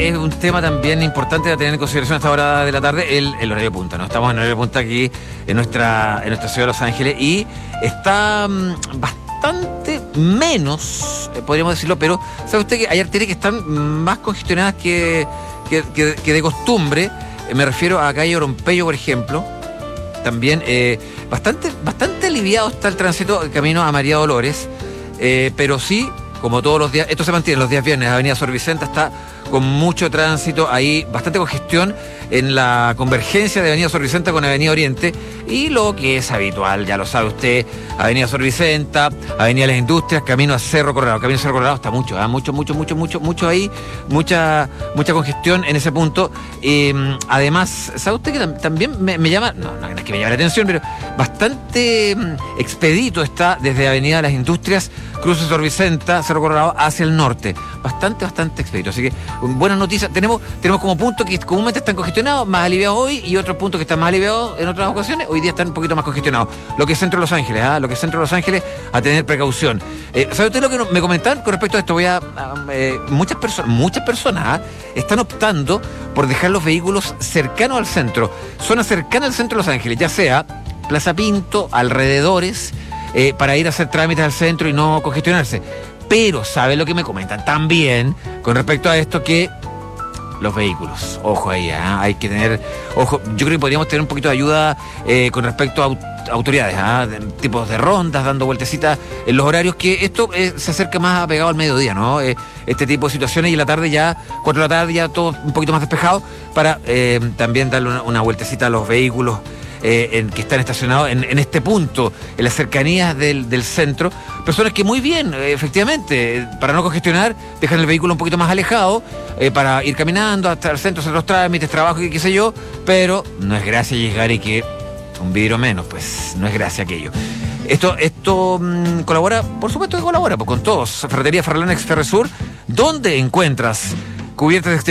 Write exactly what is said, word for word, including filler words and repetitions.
es un tema también importante a tener en consideración a esta hora de la tarde, el, el horario punta, ¿no? Estamos en horario punta aquí en nuestra, en nuestra ciudad de Los Ángeles y está mmm, bastante menos, eh, podríamos decirlo, pero ¿sabe usted que hay arterias que están más congestionadas que, que, que, que de costumbre? Eh, me refiero a calle Orompeyo, por ejemplo. También eh, bastante, bastante aliviado está el tránsito camino a María Dolores, eh, pero sí, como todos los días, esto se mantiene los días viernes, Avenida Sor Vicenta está con mucho tránsito, ahí bastante congestión en la convergencia de Avenida Sor Vicenta con Avenida Oriente, y lo que es habitual, ya lo sabe usted, Avenida Sor Vicenta, Avenida Las Industrias, camino a Cerro Colorado, camino a Cerro Colorado está mucho, ¿eh? mucho, mucho, mucho, mucho, mucho ahí, mucha, mucha congestión en ese punto. Eh, además, ¿sabe usted que tam- también me, me llama, no, no es que me llame la atención, pero bastante mm, expedito está desde Avenida Las Industrias, cruce Sor Vicenta, Cerro Colorado, hacia el norte. Bastante, bastante expedito. Así que, buenas noticias. Tenemos, tenemos como puntos que comúnmente están congestionados, más aliviados hoy, y otros puntos que están más aliviados en otras ocasiones. Hoy día están un poquito más congestionados. Lo que es centro de Los Ángeles, ¿ah? Lo que es centro de Los Ángeles, a tener precaución. Eh, ¿Sabe usted lo que me comentaban con respecto a esto? Voy a, a eh, muchas personas, muchas personas ¿ah? están optando por dejar los vehículos cercanos al centro, zona cercana al centro de Los Ángeles, ya sea Plaza Pinto, alrededores, eh, para ir a hacer trámites al centro y no congestionarse. Pero, ¿sabe lo que me comentan también con respecto a esto? Que los vehículos, ojo ahí, ¿eh? Hay que tener, ojo, yo creo que podríamos tener un poquito de ayuda eh, con respecto a aut- autoridades, ¿eh? De, tipos de rondas, dando vueltecitas en los horarios, que esto eh, se acerca más pegado al mediodía, ¿no? Eh, este tipo de situaciones, y en la tarde ya, cuatro de la tarde ya todo un poquito más despejado, para eh, también darle una, una vueltecita a los vehículos Eh, en, que están estacionados en, en este punto, en las cercanías del, del centro. Personas que muy bien, eh, efectivamente, eh, para no congestionar, dejan el vehículo un poquito más alejado, eh, para ir caminando hasta el centro, hacer los trámites, trabajo y qué sé yo, pero no es gracia llegar y que un vidrio menos, pues no es gracia aquello. Esto, esto mmm, colabora, por supuesto que colabora, pues, con todos. Ferretería Farlanex Ferresur, donde encuentras cubiertas de